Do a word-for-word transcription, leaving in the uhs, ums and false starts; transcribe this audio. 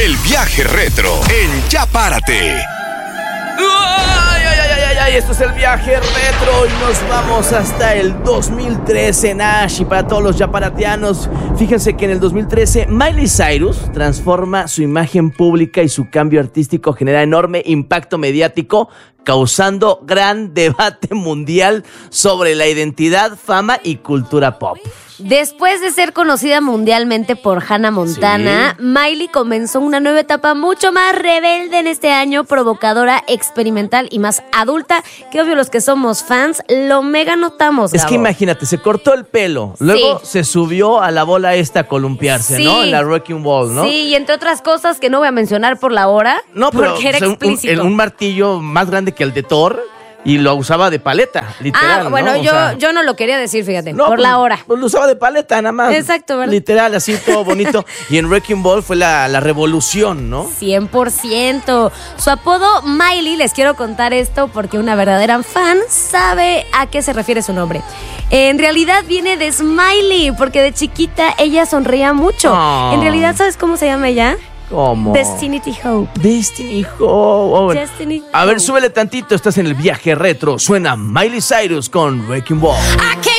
El viaje retro en Ya Párate. Ay, ay, ay, ay, ay, esto es el viaje retro y nos vamos hasta el dos mil trece, Nash. Y para todos los yaparateanos, fíjense que en el dos mil trece Miley Cyrus transforma su imagen pública y su cambio artístico genera enorme impacto mediático, causando gran debate mundial sobre la identidad, fama y cultura pop. Después de ser conocida mundialmente por Hannah Montana, sí. Miley comenzó una nueva etapa mucho más rebelde en este año, provocadora, experimental y más adulta, que obvio los que somos fans lo mega notamos, Es Gabo. que imagínate, se cortó el pelo, luego Sí. se subió a la bola esta a columpiarse, Sí. ¿no? En la Wrecking Ball, ¿no? Sí, y entre otras cosas que no voy a mencionar por la hora, No, pero porque era o sea, un, explícito. un, un martillo más grande que el de Thor y lo usaba de paleta, literal. Ah, bueno, ¿no? O yo, sea, yo no lo quería decir, fíjate, no, por pues, la hora. Pues lo usaba de paleta nada más. Exacto, ¿verdad? Literal, así todo bonito. Y en Wrecking Ball fue la, la revolución, ¿no? cien por ciento. Su apodo Miley, les quiero contar esto porque una verdadera fan sabe a qué se refiere su nombre. En realidad viene de Smiley, porque de chiquita ella sonreía mucho. Oh. En realidad, ¿sabes cómo se llama ella? ¿Cómo? Destiny Hope. Destiny Hope. Oh, bueno. Destiny A ver, Hope. súbele tantito, estás en el viaje retro. Suena Miley Cyrus con Wrecking Ball. I can't